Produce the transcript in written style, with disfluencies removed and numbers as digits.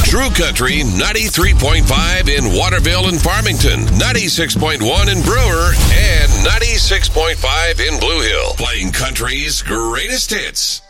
True Country 93.5 in Waterville and Farmington, 96.1 in Brewer, and 96.5 in Blue Hill. Playing country's greatest hits.